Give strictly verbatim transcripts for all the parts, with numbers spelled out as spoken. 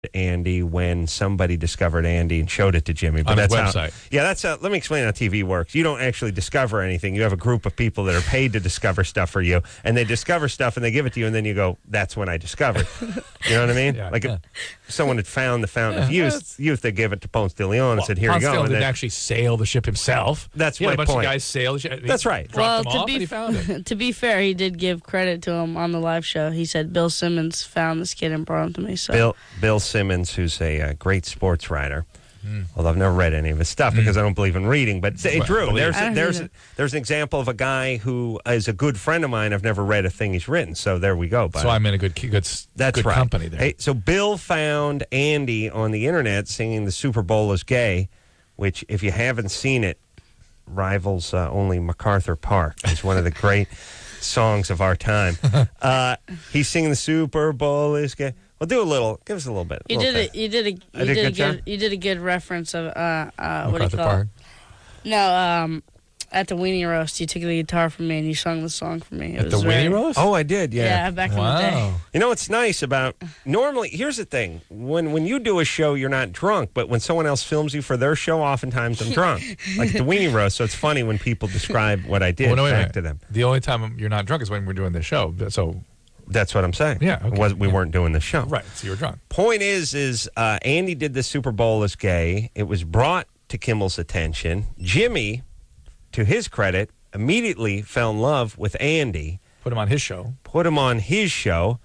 Andy when somebody discovered Andy and showed it to Jimmy. But On his that's website. How, yeah, that's how, let me explain how T V works. You don't actually discover anything. You have a group of people that are paid to discover stuff for you, and they discover stuff and they give it to you, and then you go, that's when I discovered. You know what I mean? Yeah, like yeah. if someone had found the fountain Yeah, of youth, that's- youth, they gave it to Ponce de Leon and Well, said, here Ponce you de go. Leon And didn't then, actually sail the ship himself. That's he had my a bunch point. of guys sail the ship. That's right. Dropped Well, them to off be and he found it. to be fair, he did give credit to him on the live show. He said Bill Simmons found this kid and brought him to me. So Bill Bill Simmons, who's a uh, great sports writer. Mm. Although I've never read any of his stuff because I don't believe in reading. But say, Well, Drew, believe- there's I don't there's either. there's an example of a guy who is a good friend of mine. I've never read a thing he's written. So there we go. Buddy. So I'm in a good, good, That's good right. company there. Hey, so Bill found Andy on the internet singing "The Super Bowl is Gay," which, if you haven't seen it, rivals uh, only MacArthur Park. It's one of the great songs of our time. Uh, he's singing "The Super Bowl is Gay." Well, do a little. Give us a little bit. you little did bit. a you did a I you did did, a good job? good you did a good reference of uh uh what do you MacArthur call Park. it? No, um, at the Weenie Roast, you took the guitar from me and you sung the song for me. It At the was very- Weenie Roast? Oh, I did. Yeah, Yeah. back in the Wow. day. You know what's nice about normally? Here's the thing: when when you do a show, you're not drunk, but when someone else films you for their show, oftentimes I'm drunk, like the Weenie Roast. So it's funny when people describe what I did Well, no, wait a back minute. to them. The only time you're not drunk is when we're doing the show. So, That's what I'm saying. Yeah, okay. It was, we Yeah. weren't doing the show. right, so you're drunk. Point is, is uh, Andy did the Super Bowl as gay. It was brought to Kimmel's attention. Jimmy, to his credit, immediately fell in love with Andy. Put him on his show. Put him on his show.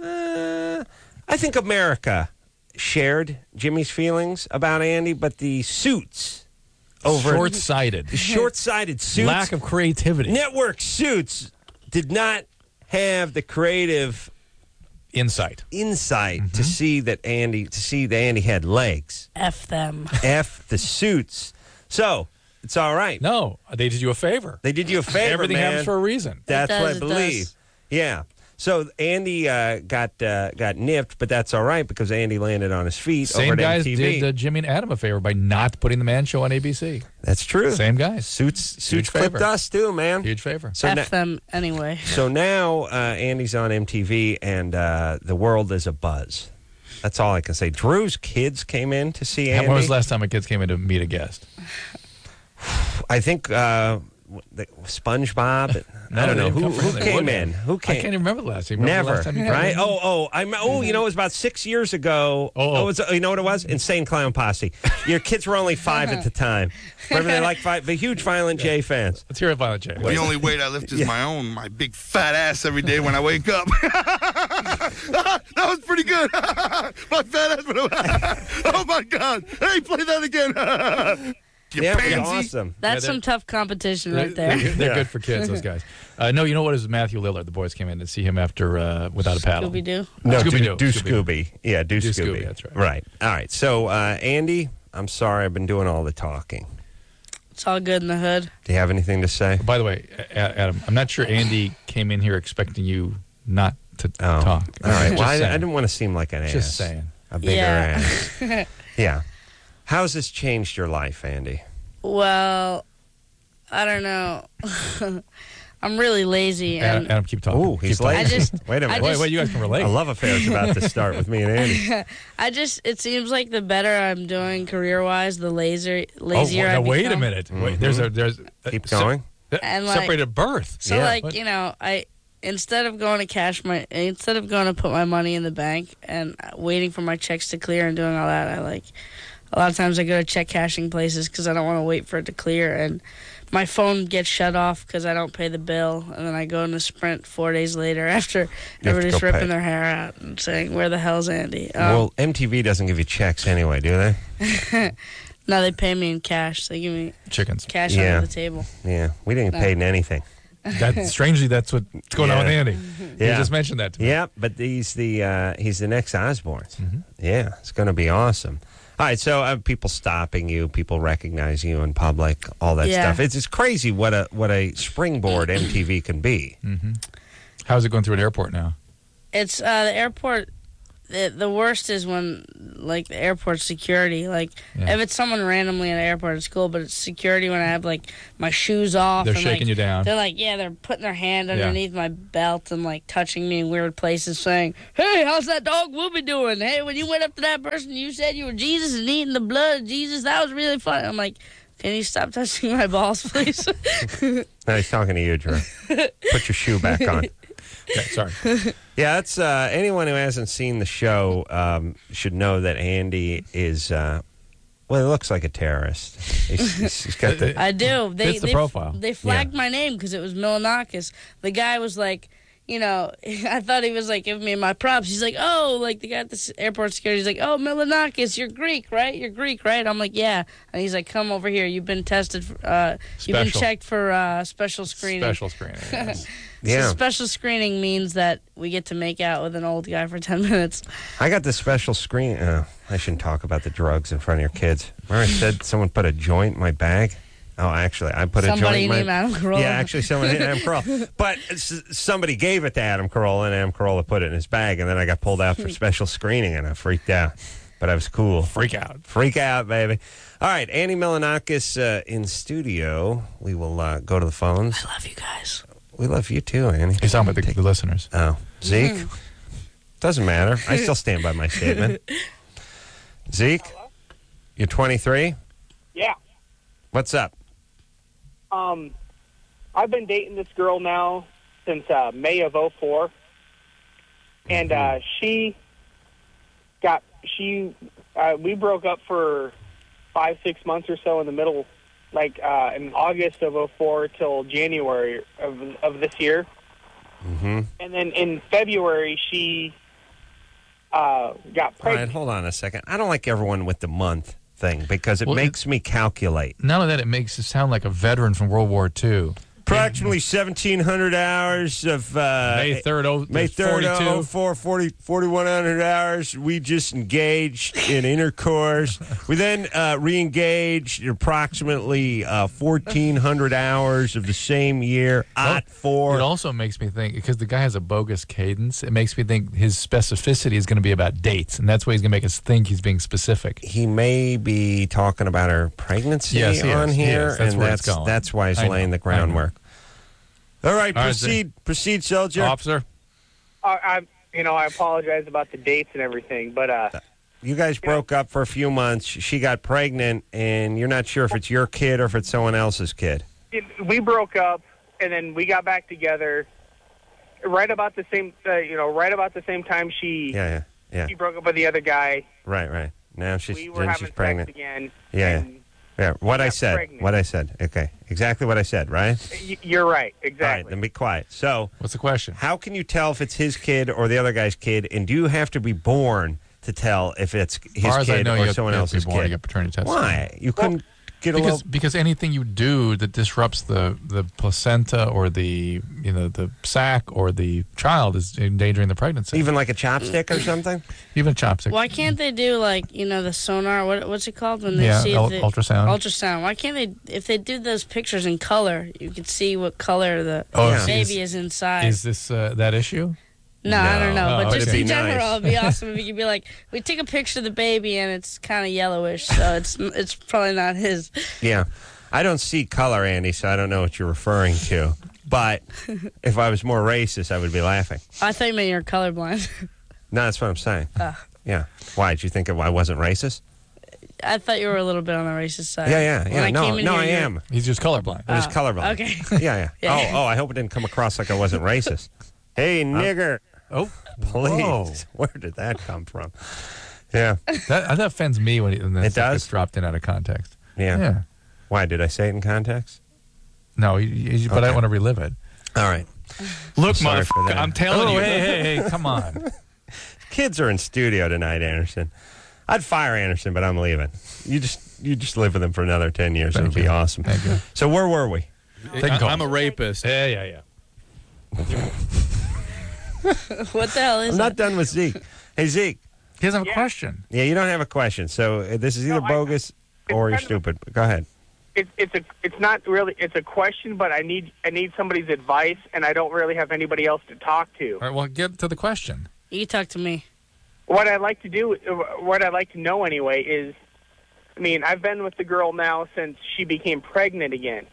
Uh, I think America shared Jimmy's feelings about Andy, but the suits over Short-sighted. the short-sighted suits, Lack of creativity. network suits, did not have the creative Insight. insight Mm-hmm. to see that Andy to see that Andy had legs. F them. F the suits. So it's all right. No, they did you a favor. They did you a favor, Everything man. happens for a reason. That's It does, what I it believe. does. Yeah. So Andy uh, got uh, got nipped, but that's all right because Andy landed on his feet Same over at guys M T V. did uh, Jimmy and Adam a favor by not putting the Man Show on A B C. That's true. Same guys. Suits suits clipped favor. us too, man. Huge favor. So F na- them anyway. So now uh, Andy's on M T V, and uh, the world is abuzz. That's all I can say. Drew's kids came in to see Andy. When was the last time my kids came in to meet a guest? I think uh, the SpongeBob. I don't they know didn't who, come for who him. They came wouldn't in. have. Who I came? can't even remember the last time. Remember Never, the last time you came right? in? Oh, oh, I'm. Oh, you know, it was about six years ago. Oh, oh. it was. You know what it was? Insane Clown Posse. Your kids were only five at the time. Remember, they like five. The huge Violent J fans. Let's hear it, Violent J. The only weight I lift is my own, my big fat ass every day when I wake up. That was pretty good. My fat ass. Oh my God! Hey, play that again. You Yeah, it was pansy. awesome. That's they're- some tough competition They're, right there. they're, they're Yeah. good for kids, those guys. Uh, no, you know what? It was Matthew Lillard. The boys came in to see him after uh, Without a Paddle. Scooby Doo. No, Scooby-Doo. do, do Scooby-Doo. Scooby. Yeah, do, Do Scooby. Scooby, that's right. Right. All right. So, uh, Andy, I'm sorry. I've been doing all the talking. It's all good in the hood. Do you have anything to say? By the way, A- Adam, I'm not sure Andy came in here expecting you not to Oh, talk. all right. Just Well, I, saying. I didn't want to seem like an ass. Just saying. A bigger Yeah. ass. Yeah. How's this changed your life, Andy? Well, I don't know. I'm really lazy, Adam, and Adam, keep talking. Oh, he's Keep talking. like, I just- wait a I minute. Wait, just- wait, you guys can relate. A love affair is about to start with me and Andy. I just it seems like the better I'm doing career wise, the lazier Oh, lazier now I wait a become. minute. Wait, there's a there's a, Keep se- going. uh, And, like- separated at birth. So Yeah. like What? you know, I instead of going to cash my instead of going to put my money in the bank and waiting for my checks to clear and doing all that, I like a lot of times I go to check cashing places because I don't want to wait for it to clear, and my phone gets shut off because I don't pay the bill, and then I go into Sprint four days later after to everybody's go ripping pay. their hair out and saying, "Where the hell's Andy?" Um, Well, M T V doesn't give you checks anyway, do they? no, they pay me in cash. They give me Chickens. cash Yeah. under the table. Yeah. We didn't get No. paid anything. That strangely, that's what's going on with Yeah. Andy. Yeah. You just mentioned that to me. Yeah, but he's the uh, he's the next Osbourne. Mm-hmm. Yeah, it's going to be awesome. All right, so uh, people stopping you, people recognizing you in public, all that Yeah. stuff. It's it's crazy what a what a springboard M T V can be. Mm-hmm. How's it going through an airport now? It's uh, the airport. the, the worst is when, like, the airport security. Like, Yeah. if it's someone randomly at the airport, it's cool. But it's security when I have, like, my shoes off. They're and, shaking like, you down. They're like, yeah, they're putting their hand Yeah. underneath my belt and, like, touching me in weird places, saying, hey, how's that dog Whoopi doing? Hey, when you went up to that person, you said you were Jesus and eating the blood of Jesus. That was really fun. I'm like, can you stop touching my balls, please? No, he's talking to you, Drew. Put your shoe back on. Yeah, sorry. Yeah, that's uh, anyone who hasn't seen the show um, should know that Andy is. Uh, well, he looks like a terrorist. He's, he's, he's got the. I do. They, Fits the they, profile. They flagged my name because it was Milanakis. The guy was like, you know, I thought he was like giving me my props. He's like, oh, like the guy at the airport security. He's like, oh, Milanakis, you're Greek, right? You're Greek, right? I'm like, yeah. And he's like, come over here. You've been tested. For, uh, you've been Special. checked for uh, special screening. Special screening. Yes. Yeah. So special screening means that we get to make out with an old guy for ten minutes. I got the special screen. Uh, I shouldn't talk about the drugs in front of your kids. Remember I said someone put a joint in my bag? Oh, actually, I put Somebody a joint in named my Adam Carolla. Yeah, actually, someone named Adam Carolla. But s- somebody gave it to Adam Carolla, and Adam Carolla put it in his bag, and then I got pulled out for special screening, and I freaked out. But I was cool. Freak out. Freak out, baby. All right, Andy Milanakis uh, in studio. We will uh, go to the phones. I love you guys. We love you too, Andy. He's talking about the, the listeners. Oh, Zeke? Mm-hmm. Doesn't matter. I still stand by my statement. Zeke, you're twenty-three? Yeah. What's up? Um, I've been dating this girl now since uh, May of oh four, and uh, she got she uh, we broke up for five six months or so in the middle, like uh, in August of oh four till January of of this year, Mm-hmm. and then in February she uh, got All right, pregnant. hold on a second. I don't like everyone with the month thing because it Well, makes me calculate. Not only that, it makes it sound like a veteran from World War Two. Approximately seventeen hundred hours of uh, May third, oh, May third, forty-two. oh four, forty, forty-one hundred hours. We just engaged in intercourse. We then uh, re-engaged approximately uh, fourteen hundred hours of the same year. Well, At four. It also makes me think, because the guy has a bogus cadence, it makes me think his specificity is going to be about dates, and that's why he's going to make us think he's being specific. He may be talking about her pregnancy Yes, he on is. He here, is. That's and where that's it's going. that's why he's I know. laying the I know. groundwork. All right, All right, proceed, proceed, soldier. Officer? I, I you know I apologize about the dates and everything, but uh, You guys broke up for a few months. She got pregnant, and you're not sure if it's your kid or if it's someone else's kid. it, we broke up, and then we got back together right about the same, uh, you know, right about the same time she Yeah, yeah, yeah. she broke up with the other guy. Right, right. Now she's We were then having she's pregnant. sex again. Yeah, and Yeah, what I got said. pregnant. What I said. Okay, exactly what I said. Right. y- You're right, All right, exactly. then be quiet. So, What's the question? how can you tell if it's his kid or the other guy's kid? And do you have to be born to tell if it's his As far as I kid know, you or have, someone you have to else's be born to kid? get paternity testing. Why? You couldn't get a Because little. because anything you do that disrupts the, the placenta or the you know the sac or the child is endangering the pregnancy. Even like a chopstick or something? Even a chopstick. Why can't they do, like, you know, the sonar? What What's it called when they Yeah, see ul- the ultrasound. Ultrasound. Why can't they? If they do those pictures in color, you could see what color the Oh, Yeah. baby is inside. Is this uh, that issue? no, I don't know, No. Oh, but just it'd in be general, nice. it'd be awesome if you could be like, we take a picture of the baby and it's kind of yellowish, so it's it's probably not his. Yeah. I don't see color, Andy, so I don't know what you're referring to. But if I was more racist, I would be laughing. I thought you meant you're colorblind. No, that's what I'm saying. Uh. Yeah. Why? Did you think I wasn't racist? I thought you were a little bit on the racist side. Yeah, yeah, When yeah. I No, came in no, here, I you- am. He's just colorblind. I'm just Oh, colorblind. okay. Yeah, yeah. Yeah. Oh, oh, I hope it didn't come across like I wasn't racist. Hey, nigger. Oh, Please. Whoa. Where did that come from? Yeah. That, that offends me when it, when that It stuff does? gets dropped in out of context. Yeah. Yeah. Why? Did I say it in context? No, you, you, but I Okay. want to relive it. All right. Look, sorry for that. I'm telling Oh, you. hey, Hey, hey, hey, come on. Kids are in studio tonight, Anderson. I'd fire Anderson, but I'm leaving. You just you just live with him for another ten years. Thank It'll be you. awesome. Thank you. So where were we? Take a call. I'm a rapist. Yeah, yeah, yeah. What the hell is I'm that? not done with Zeke. Hey, Zeke. He doesn't have a Yeah. question. Yeah, you don't have a question. So uh, this is either No, I- bogus or you're kind of- stupid. Go ahead. It's it's a it's not really it's a question, but I need I need somebody's advice, and I don't really have anybody else to talk to. All right, well, get to the question. You can talk to me. what I'd like to do, what I'd like to know anyway is, I mean, I've been with the girl now since she became pregnant again.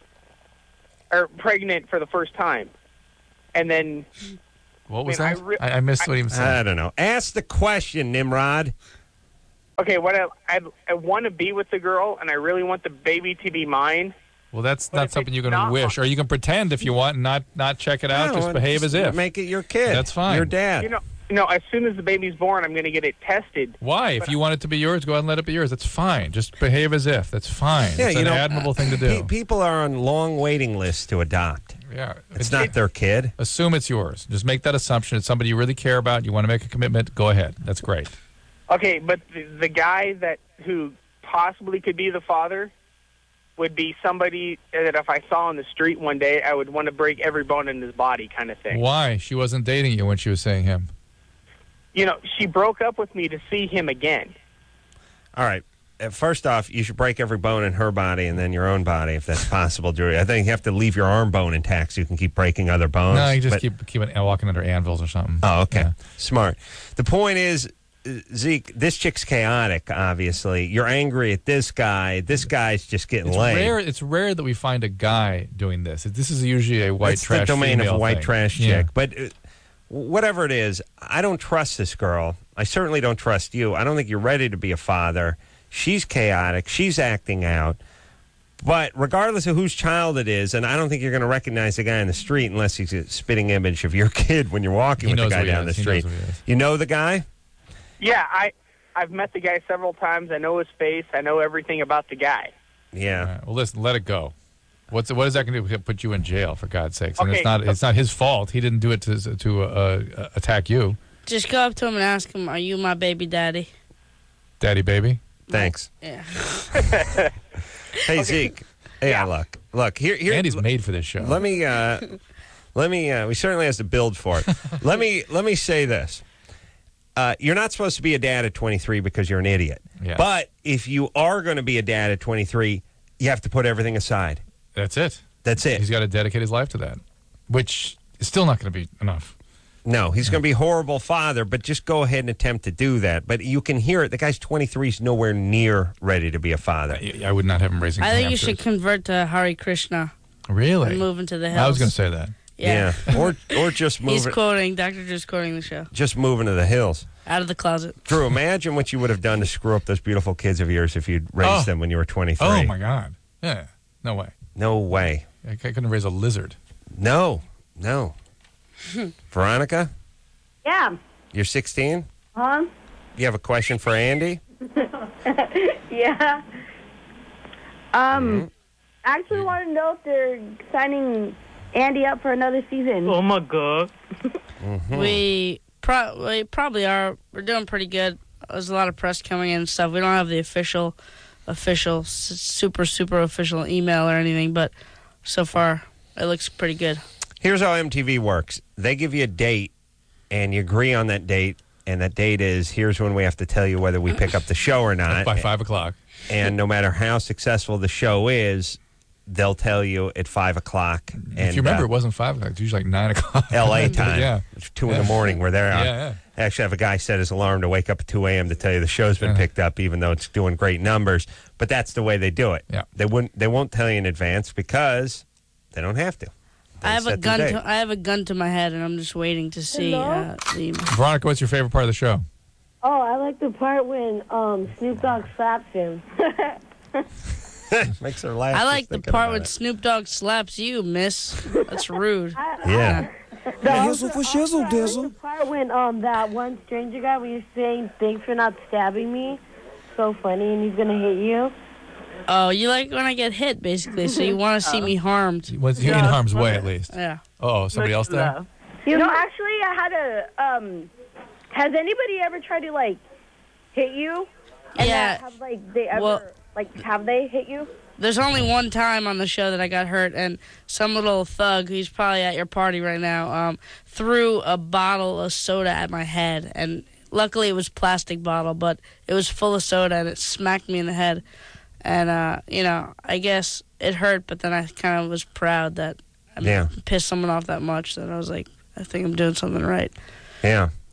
Or pregnant for the first time. And then... What was I mean, that? I re- I, I missed what he was saying. I don't know. Ask the question, Nimrod. Okay, what I, I, I want to be with the girl, and I really want the baby to be mine. Well, that's But not if something it's you're going to not- wish. Or you can pretend if you want and not, not check it out. No, just behave just as if. Make it your kid. That's fine. Your dad. You know, you know, as soon as the baby's born, I'm going to get it tested. Why? If you want it to be yours, go ahead and let it be yours. That's fine. Just behave as if. That's fine. Yeah, it's you an know, admirable thing to Pe- do. people are on long waiting lists to adopt. Yeah. It's not their kid. Assume it's yours. Just make that assumption. It's somebody you really care about. You want to make a commitment. Go ahead. That's great. Okay, but the, the guy that who possibly could be the father would be somebody that if I saw on the street one day, I would want to break every bone in his body kind of thing. Why? She wasn't dating you when she was saying him. You know, she broke up with me to see him again. All right. Uh, First off, you should break every bone in her body and then your own body, if that's possible, Drew. I think you have to leave your arm bone intact so you can keep breaking other bones. No, you just But- keep keep it, walking under anvils or something. Oh, okay. Yeah. Smart. The point is, uh, Zeke, this chick's chaotic, obviously. You're angry at this guy. This guy's just getting It's laid. rare. It's rare that we find a guy doing this. This is usually a white It's trash the domain of female white thing. trash Yeah. chick. But uh, whatever it is, I don't trust this girl. I certainly don't trust you. I don't think you're ready to be a father. She's chaotic. She's acting out. But regardless of whose child it is, and I don't think you're going to recognize the guy in the street unless he's a spitting image of your kid when you're walking He with the knows guy who he down the is. He street. knows who he is. You know the guy? Yeah, I I've met the guy several times. I know his face. I know everything about the guy. Yeah. All right. Well, listen. Let it go. What's what is that going to put you in jail? For God's sakes! And Okay, it's not so- it's not his fault. He didn't do it to to uh, attack you, Just go up to him and ask him, "Are you my baby daddy?" daddy baby. Thanks. Yeah. Hey, Zeke. Hey, Yeah. look. Look, here, here. Andy's made for this show. Let me, uh, let me, uh, we certainly has to build for it. let me, let me say this. Uh, you're not supposed to be a dad at twenty-three because you're an idiot. Yes. But if you are going to be a dad at twenty-three, you have to put everything aside. That's it. That's it. He's got to dedicate his life to that, which is still not going to be enough. No, he's going to be a horrible father, but just go ahead and attempt to do that. But you can hear it. The guy's twenty-three, is nowhere near ready to be a father. I, I would not have him raising. I think you hamsters. should convert to Hare Krishna Really and move into the hills. I was going to say that. Yeah. Or, or just move He's it, quoting, Doctor Drew's quoting the show. just moving to the hills. Out of the closet. Drew, imagine what you would have done to screw up those beautiful kids of yours if you'd raised Oh. them when you were twenty-three. Oh my God! Yeah, no way. No way. I couldn't raise a lizard. No, no. Veronica, Yeah. you're sixteen? Huh? You have a question for Andy? Yeah. Um, actually want to know if they're signing Andy up for another season. Oh my god. We, pro- we probably are. We're doing pretty good. There's a lot of press coming in and stuff. We don't have the official, official, s- super, super official email or anything, but so far it looks pretty good. Here's how M T V works. They give you a date, and you agree on that date, and that date is, here's when we have to tell you whether we pick up the show or not. By five o'clock. And no matter how successful the show is, they'll tell you at five o'clock. And, if you remember, uh, it wasn't five o'clock. It's usually like nine o'clock. L A time. Yeah. It's two in Yeah. the morning. We're there. Yeah, yeah. I actually have a guy set his alarm to wake up at two a.m. to tell you the show's been Yeah. picked up, even though it's doing great numbers. But that's the way they do it. Yeah. They wouldn't. They won't tell you in advance because they don't have to. They I have a set the gun. date. To, I have a gun to my head, and I'm just waiting to see uh, the. Veronica, what's your favorite part of the show? Oh, I like the part when um, Snoop Dogg slaps him. Makes her laugh. I just like the thinking part about when it. Snoop Dogg slaps you, miss. That's rude. Yeah. The hizzle for shizzle dizzle. The part when um that one stranger guy when you're saying thanks for not stabbing me, so funny, and he's gonna hit you. Oh, you like when I get hit, basically, so you want to see me harmed. Was you're in harm's way at least? Yeah. Oh, somebody else there? You know, actually, I had a um. Has anybody ever tried to like hit you? And Yeah. not have like they ever Well- like have they hit you? There's only one time on the show that I got hurt, and some little thug, who's probably at your party right now, um, threw a bottle of soda at my head. And luckily it was a plastic bottle, but it was full of soda, and it smacked me in the head. And, uh, you know, I guess it hurt, but then I kind of was proud that I Yeah. pissed someone off that much that I was like, I think I'm doing something right. Yeah.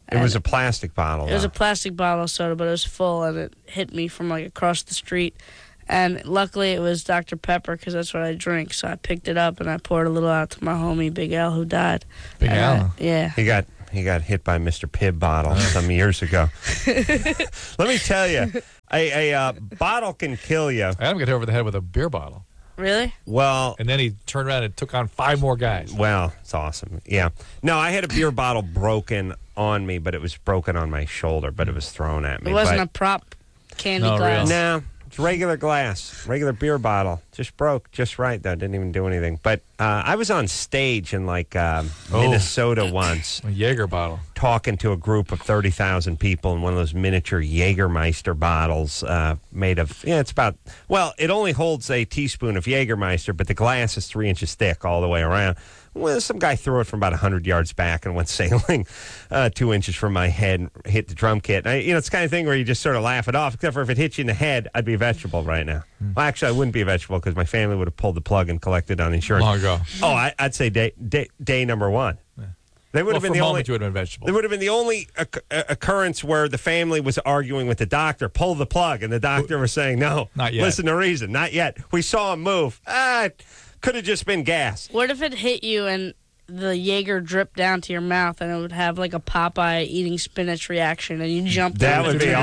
It was And a plastic bottle. It was a though. plastic bottle of soda, but it was full, and it hit me from like across the street. And luckily, it was Doctor Pepper because that's what I drink. So I picked it up and I poured a little out to my homie Big Al, who died. Big And Al. I- yeah. He got he got hit by Mister Pibb bottle some years ago. Let me tell you, a, a uh, bottle can kill you. Adam got hit over the head with a beer bottle, Really? Well, and then he turned around and took on five more guys. well, it's awesome. Yeah. No, I had a beer bottle broken on me, but it was broken on my shoulder, but it was thrown at me. It wasn't but, a prop candy No, glass. No, it's regular glass, regular beer bottle. Just broke just right, though. Didn't even do anything. But uh, I was on stage in, like, um, Oh. Minnesota once, A Jaeger bottle. talking to a group of thirty thousand people in one of those miniature Jägermeister bottles uh, made of, yeah, it's about, well, it only holds a teaspoon of Jägermeister, but the glass is three inches thick all the way around. Well, some guy threw it from about one hundred yards back and went sailing uh, two inches from my head and hit the drum kit. And I, you know, it's the kind of thing where you just sort of laugh it off, except for if it hits you in the head, I'd be a vegetable right now. Well, actually, I wouldn't be a vegetable because my family would have pulled the plug and collected on insurance. Long ago. Oh, I, I'd say day, day, day number one. They would Well, have for been a the only. moment, you would have been vegetable. There would have been the only occ- uh, occurrence where the family was arguing with the doctor, pull the plug, and the doctor was saying, no, Not yet. listen to reason, not yet. We saw him move. Ah, it could have just been gas. What if it hit you and the Jaeger dripped down to your mouth and it would have like a Popeye eating spinach reaction and you jumped That down would the be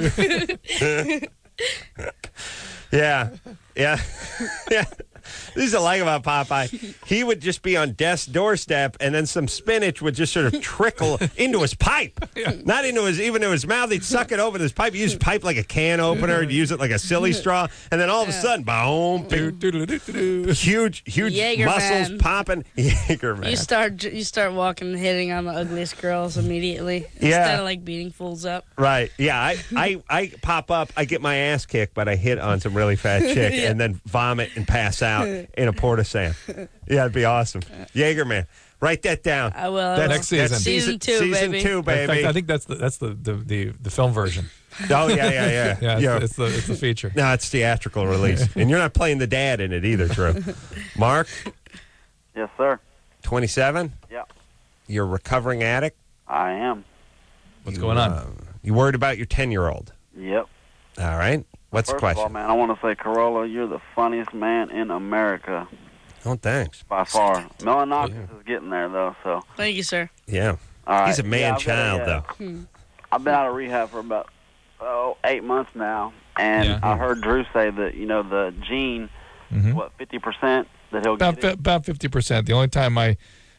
drain? awesome. Yeah, yeah, yeah. This is what I like about Popeye. He would just be on death's doorstep, and then some spinach would just sort of trickle into his pipe. Not into his, even into his mouth. He'd suck it over his pipe. He'd use his pipe like a can opener. He'd use it like a silly straw. And then all of a sudden, boom, big, Do-do-do-do-do. huge, huge Jaeger muscles man. popping. Jaeger man. You start you start walking and hitting on the ugliest girls immediately Yeah. instead of like beating fools up. Right. Yeah. I, I, I pop up, I get my ass kicked, but I hit on some really fat chick Yeah. and then vomit and pass out in a porta sam. Yeah, it'd be awesome. Jaeger man. Write that down. I will. I That's will. Next season. that's Season two, season baby. two, In fact, baby. I think that's the that's the the, the, the film version. Oh, yeah, yeah, yeah. Yeah, it's, yeah. The, it's the it's the feature. No, it's theatrical release. And you're not playing the dad in it either, Drew. Mark, Yes, sir. twenty-seven? Yeah, You're a recovering addict? I am. What's going on? Uh, you worried about your ten-year-old? Yep. All right. What's First the question? of all, man, I want to say, Corolla, you're the funniest man in America Oh, thanks. by far. Melanopsis is getting there, though, so. Thank you, sir. Yeah. All right. He's a Yeah, I've got man-child, a, uh, though. I've been out of rehab for about, oh, eight months now, and Yeah. I heard Drew say that, you know, the gene, Mhm. what, fifty percent that he'll About get fi- it? about fifty percent. The only time I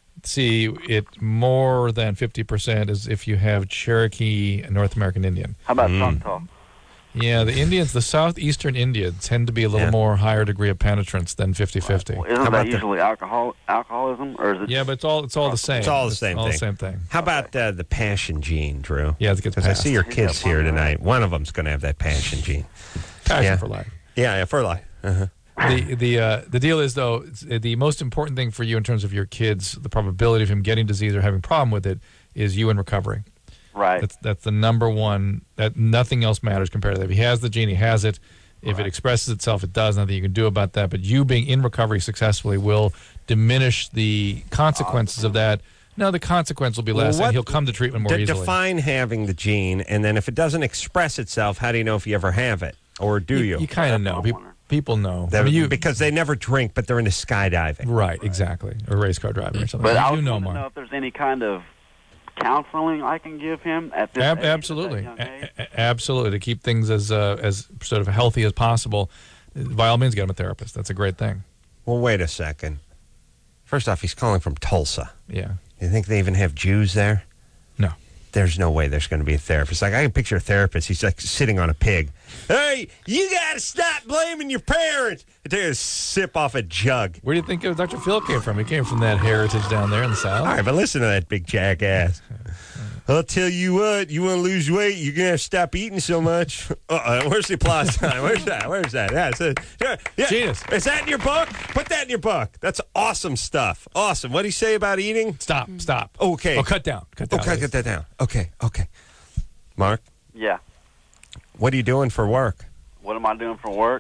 see it more than fifty percent is if you have Cherokee North American Indian. How about Mm. Choctaw? Yeah, the Indians, the southeastern Indians, tend to be a little Yeah. more higher degree of penetrance than fifty-fifty. Well, How isn't about that the- usually alcohol alcoholism, or is it? Yeah, but it's all it's all the same. It's all the same all thing. the same thing. How about uh, the passion gene, Drew? Yeah, it gets Because I passed. see your He's kids got here one, right? tonight. One of them's going to have that passion gene. Passion Yeah. for life. Yeah, yeah, for life. Uh-huh. the the uh, the deal is though it's- the most important thing for you in terms of your kids, the probability of him getting disease or having a problem with it, is you in recovery. Right. That's that's the number one. That nothing else matters compared to that. If he has the gene, he has it. If it expresses itself, it does. Nothing you can do about that. But you being in recovery successfully will diminish the consequences of that. No, the consequence will be less, Well, what- and he'll come to treatment more De- easily. define having the gene, and then if it doesn't express itself, how do you know if you ever have it? Or do you? You, kind of That's know. what I'm Pe- wondering. people know. That- I mean, you, because they never drink, but they're into skydiving. right, exactly. Or race car driving or something. But I you was know wanting to more. know if there's any kind of counseling I can give him at this Ab- age, at that absolutely, young age. A- a- absolutely. To keep things as uh, as sort of healthy as possible, by all means, get him a therapist. That's a great thing. Well, wait a second. First off, he's calling from Tulsa. Yeah. You think they even have Jews there? No. There's no way there's going to be a therapist. Like, I can picture a therapist. He's like sitting on a pig. Hey, you got to stop blaming your parents. And take a sip off a jug. Where do you think Doctor Phil came from? He came from that heritage down there in the South. All right, but listen to that big jackass. I'll tell you what, you want to lose weight, you're going to have to stop eating so much. Uh-uh, where's the applause sign? Where's that? Where's that? Yeah, it's a, yeah, yeah. Genius. Is that in your book? Put that in your book. That's awesome stuff. Awesome. What do you say about eating? Stop, stop. Okay. Oh, cut down. Cut down. Okay, get that down. Okay, okay. Mark, Yeah. what are you doing for work? What am I doing for work?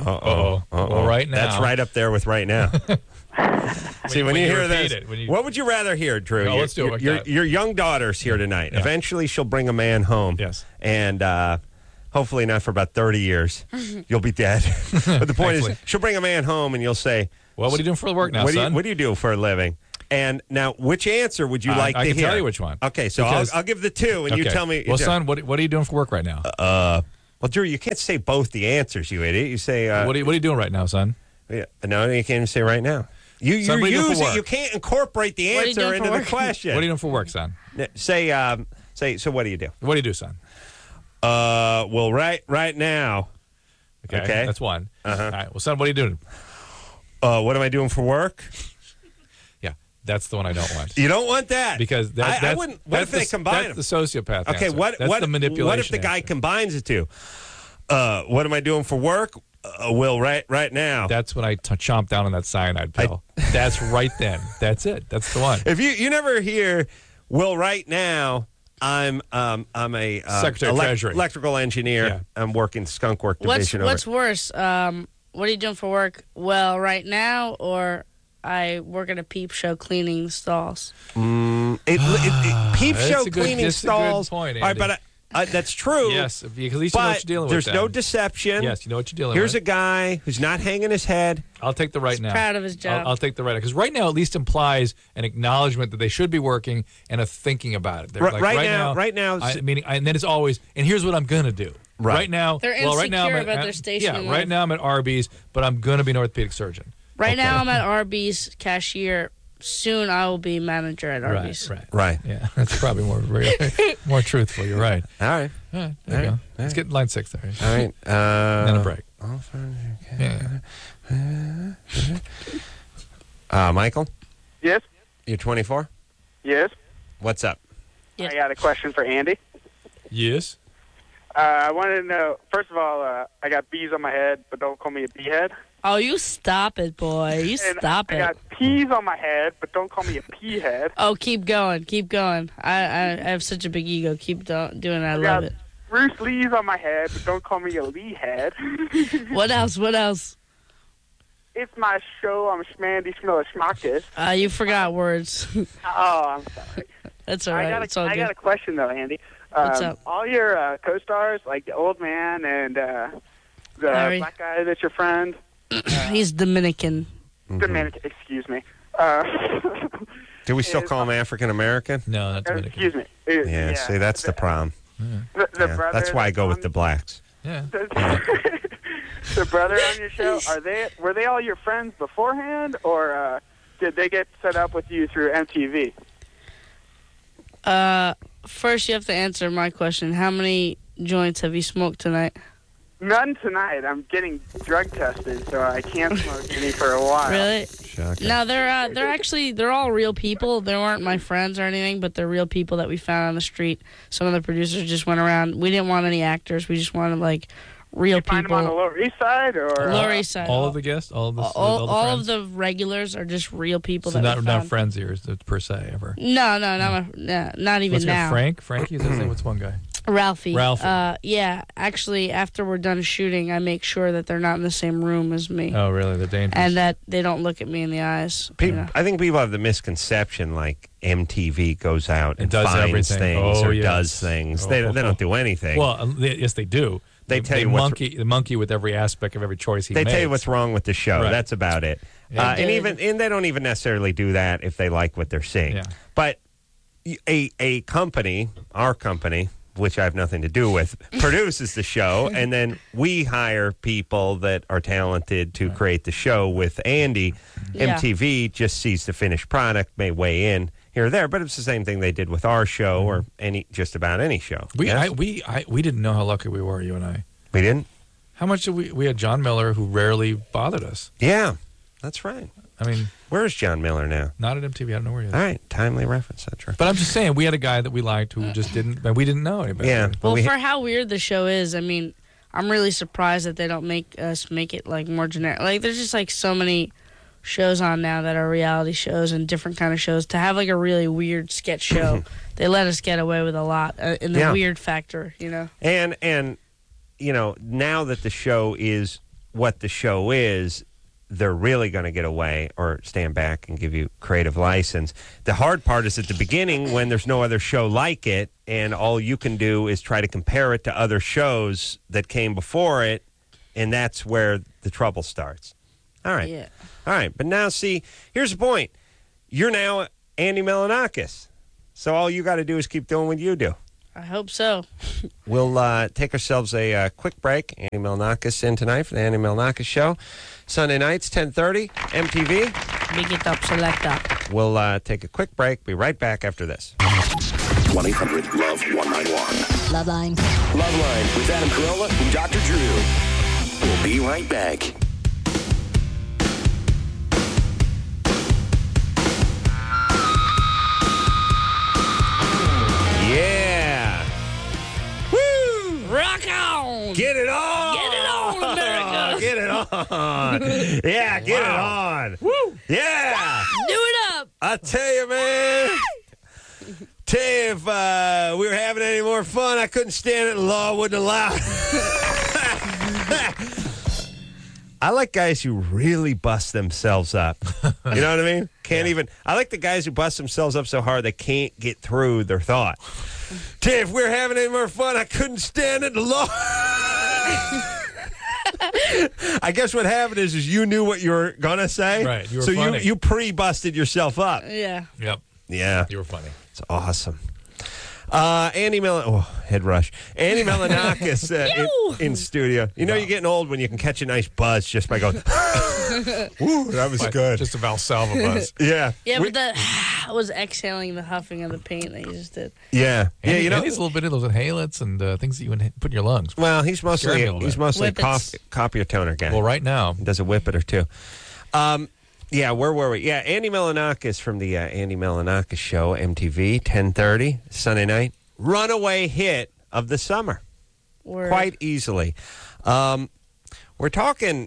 Uh-oh. Well, right now. That's right up there with right now. See, when, when you you hear repeat this, it, when you- what would you rather hear, Drew? No, your, let's do it like your, that. your young daughter's here tonight. Yeah. Eventually, she'll bring a man home. Yes. And uh, hopefully not for about thirty years. You'll be dead. But the point is, Thankfully. she'll bring a man home, and you'll say, Well, what are you doing for work now, what do, you, son? what do you do for a living? And now, which answer would you Uh, like I to can hear? tell you which one. Okay, so I'll, Because- I'll give the two, and you Okay. tell me. Well, you son, what, what are you doing for work right now? Uh, well, Drew, you can't say both the answers, you idiot. You say, uh, what, are you, what are you doing right now, son? yeah, no, you can't even say right now. You, Son, you what are you doing for use it. work? You can't incorporate the What are you answer doing for into the work? question. What are you doing for work, son? Say, um, say. So, what do you do? What do you do, son? Uh, well, right, right now. Okay, Okay. that's one. Uh-huh. All right. Well, son, what are you doing? Uh, what am I doing for work? Yeah, that's the one I don't want. You don't want that Because that, I, I that's, wouldn't. What that's if they the, combine that's them? the sociopath Okay, answer. what? That's what? the manipulation What if the guy answer. combines the two? Uh, what am I doing for work? Uh, Will, right, right now. That's when I t- chomp down on that cyanide pill. That's right then. That's it. That's the one. If you you never hear, Will, right now. I'm um I'm a uh, Secretary of Treasury. electrical engineer. Yeah. I'm working skunk work What's division. What's over. worse? Um, what are you doing for work? Well, right now, or I work at a peep show cleaning the stalls. Mm, it, it, it, peep That's show a good- cleaning that's a good stalls. point, All right, Andy. but uh, uh, that's true. Yes, because at least you know but what you're dealing there's with. no then. deception. Yes, you know what you're dealing Here's with. a guy who's not hanging his head. I'll take the right He's now. proud of his job. I'll, I'll take the right now because right now at least implies an acknowledgement that they should be working and a thinking about it. They're Right- like, right right now- right now- I, meaning, and then it's always, and here's what I'm gonna do. Right. now, They're well, right now I'm insecure at, about their station Yeah, in right life. now I'm at Arby's, but I'm gonna be an orthopedic surgeon. Right Okay. now, I'm at Arby's cashier. Soon, I will be manager at Arby's. Right, right, Right. Yeah, that's probably more real, more truthful. You're right. All right. All right, there you All go. right, Let's get line six there. All right. Uh, Then a break. Yeah. Yeah. Uh, Michael, Yes. you're twenty-four. Yes. What's up? Yes. I got a question for Andy. Yes. Uh, I wanted to know, first of all, uh, I got bees on my head, but don't call me a bee head. Oh, you stop it, boy. You And stop I it. got peas on my head, but don't call me a pea head. Oh, keep going. Keep going. I, I, I have such a big ego. Keep do- doing it. I I love got it. Bruce Lee's on my head, but don't call me a Lee head. What else? What else? It's my show. I'm Schmandy Schmiller Schmackis. Uh, you forgot words. Oh, I'm sorry. That's all I right. got, It's a, all I good. got a question, though, Andy. Um, What's up? All your uh, co-stars, like the old man and uh, the Larry. black guy that's your friend, He's Dominican. Dominican, excuse me. Uh, Do we still Is- call him African American? No, that's uh, Dominican. excuse me. Uh, Yeah, see, that's the problem. The, the Yeah, brother that's why I go with on- the blacks. Yeah. the brother on your show, are they were they all your friends beforehand, or uh, did they get set up with you through M T V? Uh, first, you have to answer my question. How many joints have you smoked tonight? None tonight. I'm getting drug tested, so I can't smoke any for a while. Really? Shocking. No, they're uh, they're actually they're all real people. They weren't my friends or anything, but they're real people that we found on the street. Some of the producers just went around. We didn't want any actors. We just wanted like real Find them on the people. Lower East Side, or Lower uh, East Side. All of the guests, all of the, all, all the all friends? of the regulars are just real people So that not we not found. friends of yours per se ever. No, no, not my, no, not even What's his name? now. Frank? Frankie? Is his name? What's one guy? Ralphie. Ralphie. Uh, yeah, actually, after we're done shooting, I make sure that they're not in the same room as me, Oh, really? They're dangerous. and that they don't look at me in the eyes. you People, know. I think people have the misconception like M T V goes out and does finds everything. things Oh, or yes. does things. They, Oh. they don't do anything. well, uh, they- yes, they do. They tell you they what's- monkey, the monkey with every aspect of every choice he they makes. tell you what's wrong with the show. Right. That's about it. Yeah. Uh, and They even and they don't even necessarily do that if they like what they're seeing. Yeah. But a a company, our company, which I have nothing to do with, produces the show, and then we hire people that are talented to create the show with Andy. Yeah. M T V just sees the finished product, may weigh in here or there, but it's the same thing they did with our show or any just about any show. We, Yes? I, we, I, we didn't know how lucky we were, you and I. we didn't? How much did we? We had John Miller, who rarely bothered us. Yeah, that's right. I mean, Where's John Miller now? not at M T V. I don't know where he is. All right, timely reference. That's right. But I'm just saying, we had a guy that we liked who just didn't, and we didn't know anybody. Yeah. Well, we- for how weird the show is, I mean, I'm really surprised that they don't make us make it like more generic. Like, there's just like so many shows on now that are reality shows and different kind of shows. To have like a really weird sketch show, they let us get away with a lot uh, in the Yeah. weird factor, you know. And and you know, now that the show is what the show is, they're really going to get away or stand back and give you creative license. The hard part is at the beginning when there's no other show like it, and all you can do is try to compare it to other shows that came before it, and that's where the trouble starts. All right. Yeah. All right. But now, see, here's the point. You're now Andy Milonakis, so all you got to do is keep doing what you do. I hope so. We'll uh, take ourselves a uh, quick break. Andy Milonakis in tonight for the Andy Milonakis Show. Sunday nights, ten thirty, M T V. Big it up, select up. We'll uh, take a quick break. Be right back after this. one eight hundred love one nine one. Loveline. Loveline with Adam Carolla and Doctor Drew. We'll be right back. Yeah. Woo! Rock on! Get it on! Get it on, America! Get it on! Yeah, get Wow. it on! Woo! Yeah! Do it up! I tell you, man. Tell you, if uh, we were having any more fun, I couldn't stand it. The law wouldn't allow it. I like guys who really bust themselves up. You know what I mean? Can't even. I like the guys who bust themselves up so hard they can't get through their thought. Tell you, if we were having any more fun, I couldn't stand it. The law. I guess what happened is, is you knew what you were gonna say, Right, you were so funny. you you pre-busted yourself up. Yeah. Yep. Yeah, You were funny. it's awesome. Uh, Andy Mel, oh, head rush. Andy Milonakis uh, in, in studio. You know, you're getting old when you can catch a nice buzz just by going. Ooh, that was Like, good. Just a Valsalva buzz. yeah, Yeah, We- but that was exhaling the huffing of the paint that you just did. yeah, yeah. Andy, You know, Andy's a little bit of those inhalants and uh, things that you inha- put in your lungs. well, he's Scared mostly me a little he's bit. mostly a Whippets. cof- copier toner guy. Well, right now, Does a whippet or two. Um, yeah, where were we? Yeah, Andy Milonakis from the uh, Andy Milonakis Show, M T V, ten thirty, Sunday night. Runaway hit of the summer, Word. quite easily. Um, we're talking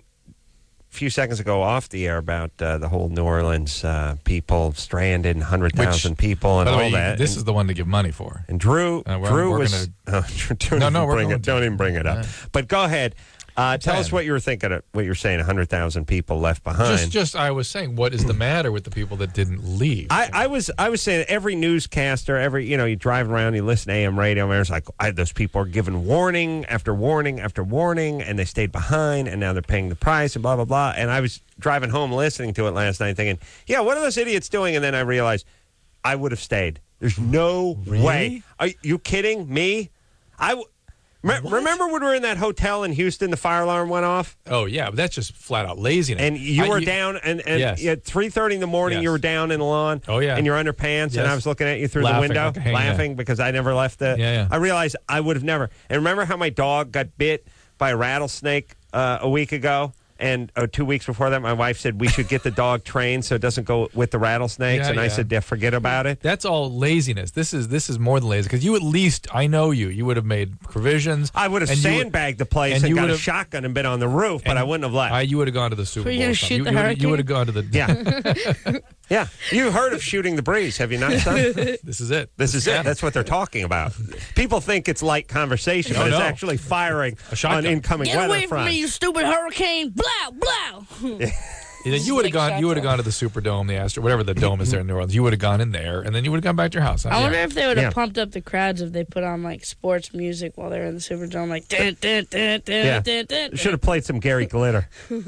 a few seconds ago off the air about uh, the whole New Orleans uh, people stranded, one hundred thousand people and by the all way, you- that. this and, is the one to give money for. and Drew, Uh, we're- Drew we're was. gonna- Oh, don't, No, even no, we're bring going it, to. don't even bring it up. Yeah. But go ahead. Uh, tell us ahead. what you were thinking of what you're saying, one hundred thousand people left behind. Just, just, I was saying, what is the matter with the people that didn't leave? I, I was I was saying every newscaster, every you know, you drive around, you listen to A M radio, and there's like I, those people are given warning after warning after warning, and they stayed behind, and now they're paying the price, and blah blah blah. And I was driving home listening to it last night, thinking, yeah, what are those idiots doing? And then I realized I would have stayed. There's no Really? way. Are you kidding me? I. W- Me- Remember when we were in that hotel in Houston, the fire alarm went off? oh, yeah, but that's just flat out laziness. And you I- were down, and, and Yes. at three thirty in the morning, Yes. you were down in the lawn. Oh, yeah. In your underpants, and Yes. I was looking at you through Laughing the window, like a hen, laughing because I never left the. Yeah, yeah. I realized I would have never. And remember how my dog got bit by a rattlesnake uh, a week ago? And uh, two weeks before that, my wife said we should get the dog trained so it doesn't go with the rattlesnakes. Yeah, and I yeah. said, yeah, forget about it. That's all laziness. This is this is more than lazy because you at least I know you. You would have made provisions. I would have and you would- sandbagged the place and and, you got would a have- shotgun and been on the roof, but and I wouldn't have left. I, you would have gone to the Super Were you Bowl. gonna or something. shoot you, the you would- hurricane? You would have gone to the. yeah. Yeah. You heard of shooting the breeze, have you not, son? This is it. This is it. That's what they're talking about. People think it's light conversation, No, but it's no. actually firing A shotgun. on incoming Get weather away from front. me, you stupid hurricane! Blow, blow! You, know, you would have Like gone. You would have shots gone to the Superdome, the Astro, whatever the dome is there in New Orleans. You would have gone in there, and then you would have gone back to your house. I wonder Yeah. if they would have Yeah. pumped up the crowds if they put on like sports music while they were in the Superdome, like dun, dun, dun, dun, Yeah. dun, dun, Should have played some Gary Glitter.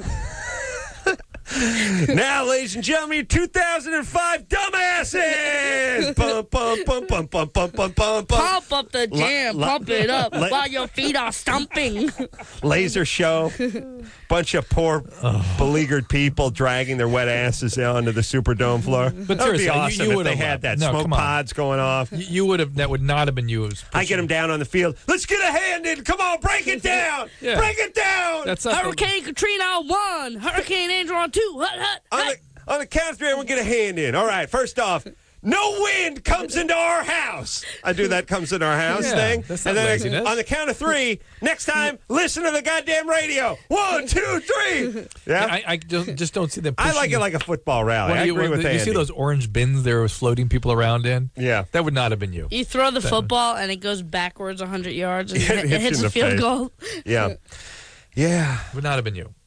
Now, ladies and gentlemen, your two thousand five dumbasses! Bum, bum, bum, bum, bum, bum, bum, bum, bum. Pump up the jam, la- pump it up la- while your feet are stumping. Laser show. Bunch of poor, beleaguered people dragging their wet asses onto the Superdome floor. But that would be seriously, you- awesome you if would they have had loved that. it. No, Smoke come on. pods going off. You- You would have. That would not have been you. As I get them down on the field. Let's get a hand in. Come on, break it down. Yeah. Break it down. That's not the- Hurricane Katrina on one, Hurricane Andrew on two. Hut, hut, on, hut. the, on the count of three, we'll get a hand in. All right, first off, no wind comes into our house. I do that comes into our house Yeah, thing. that's not and then laziness. on the count of three, next time, listen to the goddamn radio. One, two, three. Yeah. I, I just, just don't see them. I pushing- like it like a football rally. What I do you, agree what- with you Andy. see those orange bins there was floating people around in? Yeah. That would not have been you. You throw the football and it goes backwards one hundred yards and Yeah, it, it hits hits you in the the field face. goal. Yeah. Yeah. Would not have been you.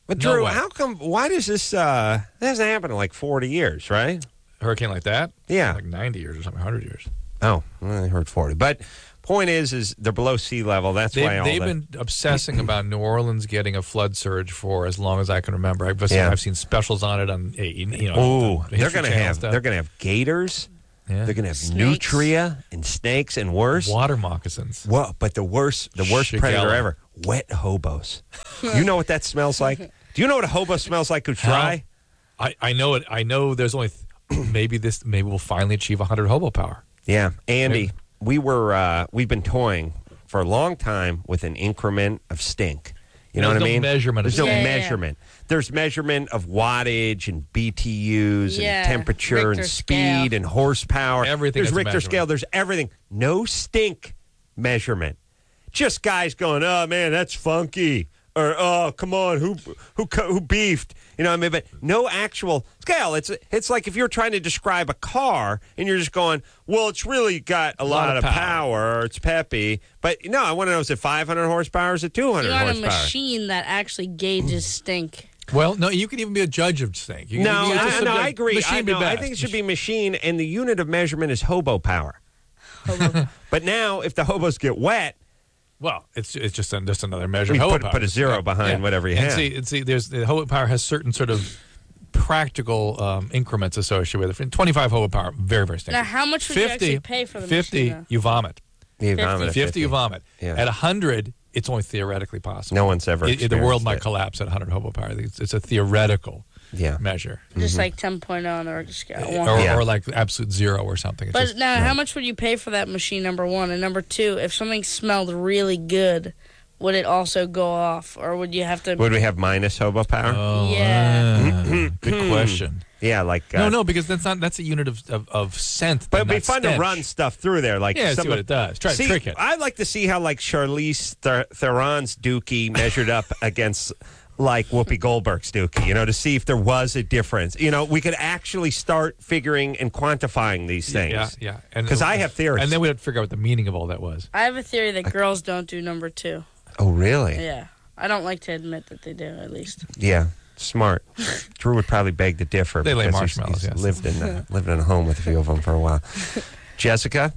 But No Drew, way. how come? Why does this? Uh, that hasn't happened in like forty years, right? A hurricane like that? Yeah. Like ninety years or something, one hundred years. Oh, well, I heard forty. But point is, is they're below sea level. That's They've, why all they've the, been obsessing about New Orleans getting a flood surge for as long as I can remember. I've, seen, Yeah. I've seen specials on it on, you know, Oh, the they're History going to Channel have stuff. they're going to have gators. Yeah. They're going to have Snakes. nutria and snakes and worse. Water moccasins. Well, but the worst, the worst Shigella. predator ever, wet hobos. You know what that smells like? Do you know what a hobo smells like who's dry? I, I know it. I know there's only th- maybe this maybe we'll finally achieve one hundred hobo power. Yeah, Andy, Maybe. we were uh, we've been toying for a long time with an increment of stink. You know There's what I no mean? measurement of There's no stink. Yeah, yeah, yeah. measurement. There's measurement of wattage and B T Us and Yeah, temperature Richter and speed scale. and horsepower. Everything There's has a Richter measurement. scale. There's everything. No stink measurement. Just guys going, oh man, that's funky, or oh come on, who who co- who beefed? You know what I mean? But no actual scale. It's it's like if you're trying to describe a car and you're just going, well, it's really got a, lot, lot of of power. power. or it's peppy. But no, I want to know, is it five hundred horsepower or is it two hundred You want a horsepower? machine that actually gauges stink. Well, no, you can even be a judge of stink. You, No, you, you I, just no, subject- I agree. Machine I, be no, I best. think it should be machine, and the unit of measurement is hobo power. But now, if the hobos get wet, Well, it's it's just a, just another measure. You of hobo put- power. put a zero behind whatever you and have. See, and see, there's the hobo power has certain sort of practical um, increments associated with it. twenty-five hobo power, very very stinky. Now, how much would you actually pay for the fifty, machine, though? you vomit. you fifty. vomit at fifty, you vomit. Yeah. At one hundred, it's only theoretically possible. No one's ever It- it- the world experienced might it. collapse at one hundred hobo power. It's, it's a theoretical Yeah. measure. Just like ten point oh on the Richter scale. One. Or, Yeah. or like absolute zero or something. It's But just- now, how much would you pay for that machine, number one? And number two, if something smelled really good, would it also go off? Or would you have to... Would we have minus hobo power? Oh, Yeah. ah, good question. yeah, like uh, No, no, because that's not that's a unit of of, of scent. But and it'd be not fun to stench. run stuff through there, like Yeah, some see what of- it does. Try to See, trick it. I'd like to see how like Charlize Ther- Theron's Dookie measured up against like Whoopi Goldberg's Dookie. You know, to see if there was a difference. You know, we could actually start figuring and quantifying these things. Yeah, yeah. And 'Cause I have theories. and then we had to figure out what the meaning of all that was. I have a theory that girls don't do number two. Oh, really? Yeah. I don't like to admit that they do, at least. Yeah, smart. Drew would probably beg to differ. They lay because he's- marshmallows, he's yes. lived in uh, lived in a home with a few of them for a while. Jessica,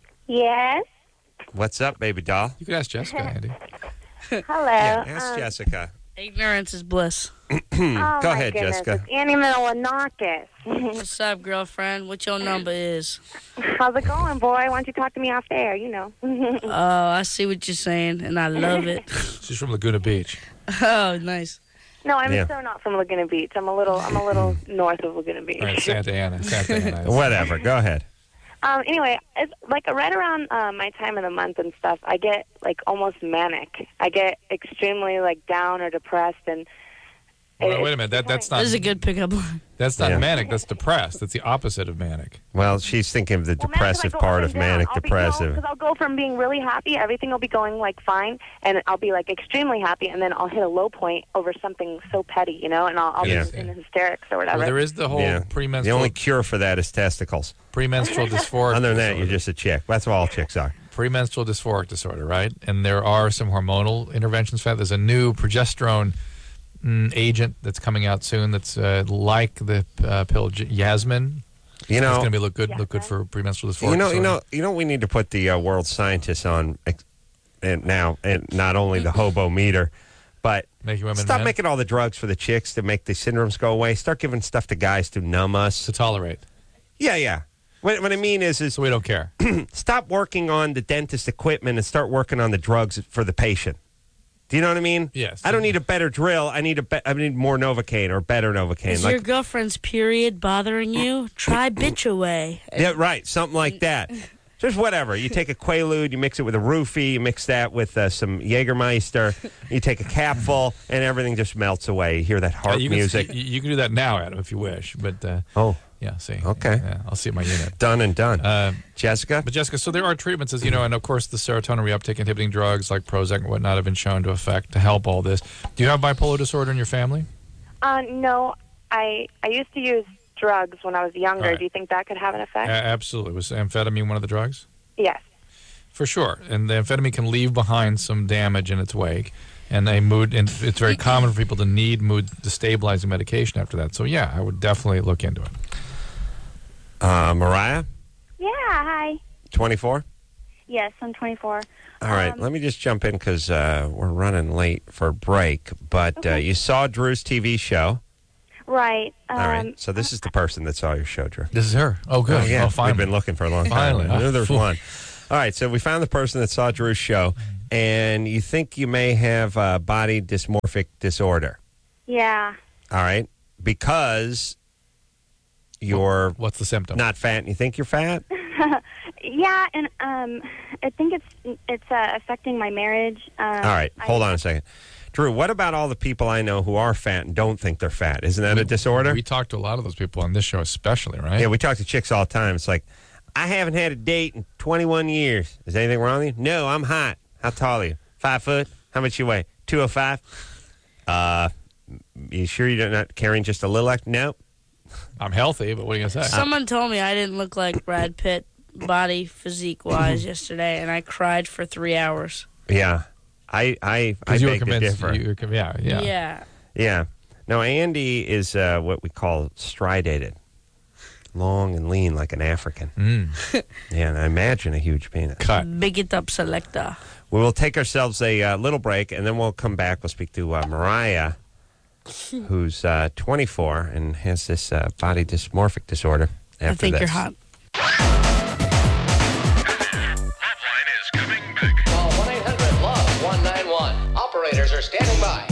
Yes. what's up, baby doll? You could ask Jessica, Andy. Hello. Yeah, ask Um, Jessica. Ignorance is bliss. oh, Go my ahead, goodness. Jessica. It's Annie Milonakis. What's up, girlfriend? What your number is? How's it going, boy? Why don't you talk to me off air? You know. Oh, I see what you're saying, and I love it. She's from Laguna Beach. Oh, nice. no, I'm Yeah. so not from Laguna Beach. I'm a little. I'm a little north of Laguna Beach. All right, Santa Ana. Santa Ana. Whatever. Go ahead. Um. Anyway, it's like right around uh, my time of the month and stuff, I get like almost manic. I get extremely like down or depressed, and Well, it- wait a minute. That that's not This is a good pickup line. that's not Yeah. manic. That's depressed. That's the opposite of manic. Well, she's thinking of the Well, depressive imagine I go part up of and down. manic I'll be, you know, depressive. 'cause I'll go from being really happy, everything will be going like fine, and I'll be like extremely happy, and then I'll hit a low point over something so petty, you know, and I'll, I'll Yeah. be in hysterics or whatever. Well, there is the whole yeah. premenstrual The only cure for that is testicles. premenstrual dysphoric. Other than that, disorder. you're just a chick. That's what all chicks are. premenstrual dysphoric disorder, right? And there are some hormonal interventions for that. There's a new progesterone mm, agent that's coming out soon that's uh, like the uh, pill J- Yasmin. You It's know, going to be look good, look good for premenstrual dysphoria. you know, you know, you know. We need to put the uh, world scientists on, ex- and now, and not only the hobo meter, but Making women stop men? making all the drugs for the chicks to make the syndromes go away. Start giving stuff to guys to numb us. to tolerate, Yeah, yeah. What, what I mean is, is so we don't care. stop working on the dentist equipment and start working on the drugs for the patient. Do you know what I mean? Yes. I don't need a better drill. I need a be- I need more Novocaine or better Novocaine. Is Like, your girlfriend's period bothering you? Try bitch away. yeah, right. Something like that. Just whatever. You take a Quaalude, you mix it with a roofie, you mix that with uh, some Jägermeister, you take a capful, and everything just melts away. You hear that Uh, harp you, can, music. you, you can do that now, Adam, if you wish. But uh, Oh, yeah, see. Okay. Yeah, I'll see my unit. done and done. Uh, Jessica? But Jessica, so there are treatments, as you know, and of course the serotonin reuptake inhibiting drugs like Prozac and whatnot have been shown to affect to help all this. Do you have bipolar disorder in your family? Uh, no, I I used to use drugs when I was younger. All right. Do you think that could have an A- effect? absolutely. Was amphetamine one of the drugs? Yes. For sure. And the amphetamine can leave behind some damage in its wake. and a mood, and it's very common for people to need mood destabilizing medication after that. So yeah, I would definitely look into it. Uh, Mariah, Yeah, hi. twenty-four? Yes, I'm twenty-four. All right, Um, let me just jump in because uh, we're running late for a break. But uh, you saw Drew's T V show. Right. Um, All right, so this is the person that saw your show, Drew. This is her. Oh, good. Oh, yeah, Oh, finally. we've been looking for a long time. Finally. I knew Oh, there was phew. one. All right, so we found the person that saw Drew's show, and you think you may have uh, body dysmorphic disorder. Yeah. All right, because you're What's the symptom? not fat and you think you're fat? Yeah, and um, I think it's it's uh, affecting my marriage. Um, All right, hold on a second. Drew, what about all the people I know who are fat and don't think they're fat? Isn't that a disorder? We talk to a lot of those people on this show, especially, right? Yeah, we talk to chicks all the time. It's like, I haven't had a date in twenty-one years. Is anything wrong with you? No, I'm hot. How tall are you? Five foot? How much you weigh? two oh five? Uh, you sure you're not carrying just a little extra? No. I'm healthy, but what are you going to say? Someone told me I didn't look like Brad Pitt, body physique wise, yesterday, and I cried for three hours. Yeah. I I, I Because you were beg to convinced. differ. You were, con- yeah, yeah. Yeah. Yeah. Now, Andy is uh, what we call stridated. Long and lean like an African. Mm. Yeah, and I imagine a huge penis. Cut. Big it up selector. We will take ourselves a uh, little break, and then we'll come back. We'll speak to uh, Mariah, who's uh, twenty-four and has this uh, body dysmorphic disorder. After I think this. you're hot. Call one eight hundred love one nine one. Operators are standing by.